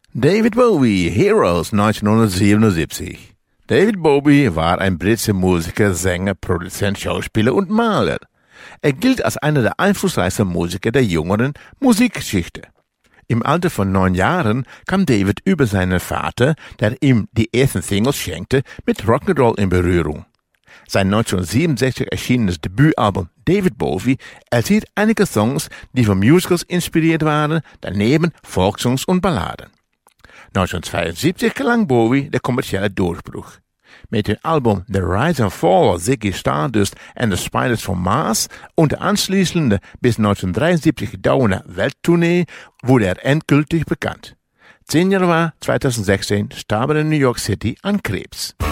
David Bowie, Heroes 1977. David Bowie war ein britischer Musiker, Sänger, Produzent, Schauspieler und Maler. Er gilt als einer der einflussreichsten Musiker der jüngeren Musikgeschichte. Im Alter von 9 Jahren kam David über seinen Vater, der ihm die ersten Singles schenkte, mit Rock'n'Roll in Berührung. Sein 1967 erschienenes Debütalbum David Bowie enthielt einige Songs, die von Musicals inspiriert waren, daneben Folksongs und Balladen. 1972 gelang Bowie der kommerzielle Durchbruch. Mit dem Album The Rise and Fall of Ziggy Stardust and the Spiders from Mars und der anschließenden bis 1973 dauernden Welttournee wurde er endgültig bekannt. 10 Jahre war 2016 starb er in New York City an Krebs.